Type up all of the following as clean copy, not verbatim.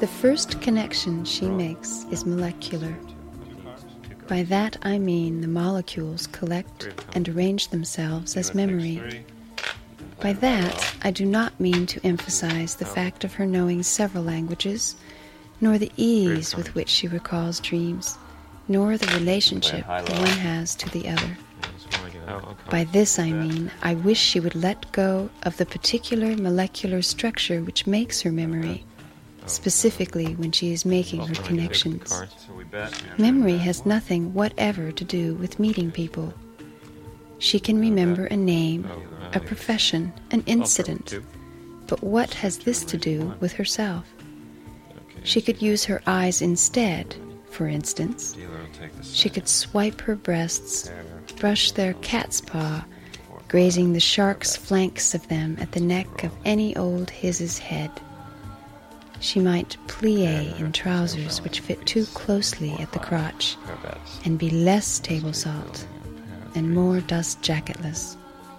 The first connection she makes is molecular. By that I mean the molecules collect and arrange themselves as memory. By that I do not mean to emphasize the fact of her knowing several languages, nor the ease with which she recalls dreams, nor the relationship the one has to the other. By this I mean I wish she would let go of the particular molecular structure which makes her memory, specifically when she is making her connections. Memory has nothing whatever to do with meeting people. She can remember a name, a profession, an incident, but what has this to do with herself? She could use her eyes instead, for instance. She could swipe her breasts, brush their cat's paw, grazing the shark's flanks of them at the neck of any old his's head. She might plie in trousers which fit too closely at the crotch, and be less table salt and more dust jacketless.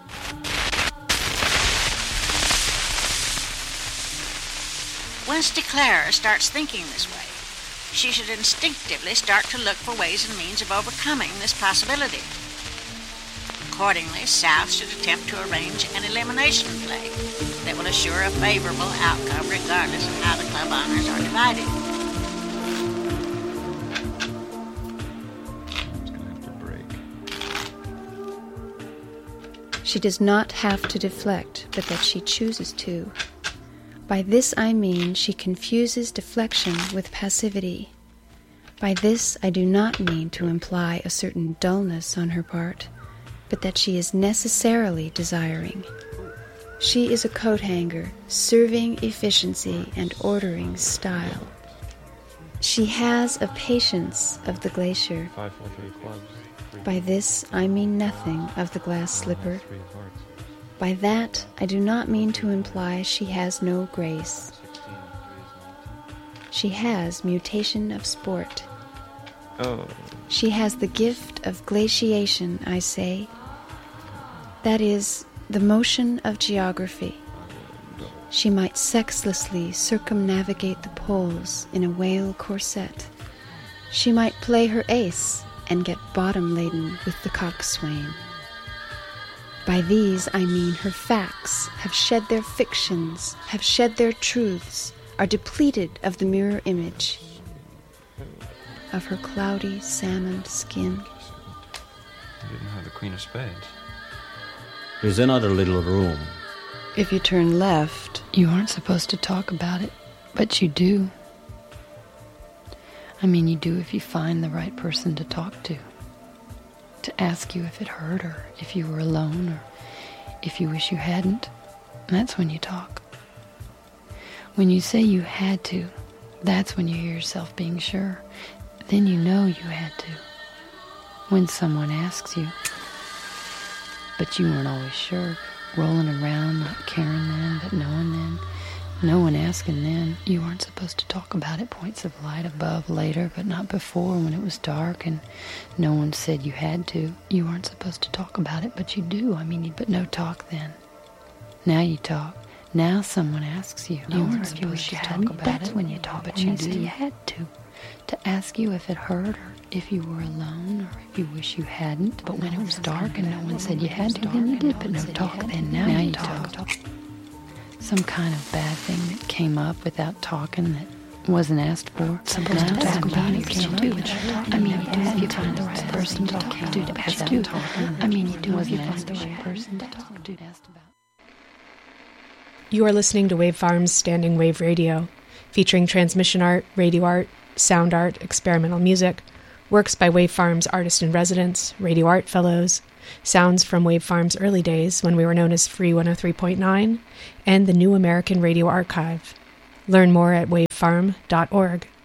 Once DeClaire starts thinking this way, she should instinctively start to look for ways and means of overcoming this possibility. Accordingly, South should attempt to arrange an elimination play that will assure a favorable outcome regardless of how the club honors are divided. She does not have to deflect, but that she chooses to. By this I mean she confuses deflection with passivity. By this I do not mean to imply a certain dullness on her part, but that she is necessarily desiring. She is a coat hanger, serving efficiency and ordering style. She has a patience of the glacier. By this I mean nothing of the glass slipper. By that I do not mean to imply she has no grace. She has mutation of sport. She has the gift of glaciation, I say. That is, the motion of geography. She might sexlessly circumnavigate the poles in a whale corset. She might play her ace and get bottom-laden with the coxswain. By these I mean her facts have shed their fictions, have shed their truths, are depleted of the mirror image of her cloudy salmon skin. You didn't have the Queen of Spades. There's another little room. If you turn left, you aren't supposed to talk about it, but you do. I mean, you do if you find the right person to talk to ask you if it hurt or if you were alone or if you wish you hadn't. That's when you talk. When you say you had to, that's when you hear yourself being sure. Then you know you had to. When someone asks you, but you weren't always sure, rolling around, not caring then, but knowing then, no one asking then, you weren't supposed to talk about it. Points of light above, later, but not before when it was dark and no one said you had to. You weren't supposed to talk about it, but you do. But no talk then. Now you talk. Now someone asks you. You weren't supposed to talk about it. That's when you talk, but you do. You had to ask you if it hurt or if you were alone or if you wish you hadn't. But when it was dark and no one said you had to, then you did. But no talk then. Now you talk. Some kind of bad thing that came up without talking that wasn't asked for. Supposed to talk about it, you do. I mean, you do if you find the right person to talk to. I mean, you do if you find the right person to talk to. You are listening to Wave Farm's Standing Wave Radio, featuring transmission art, radio art, sound art, experimental music, works by Wave Farm's artist-in-residence, radio art fellows, sounds from Wave Farm's early days when we were known as Free 103.9, and the New American Radio Archive. Learn more at wavefarm.org.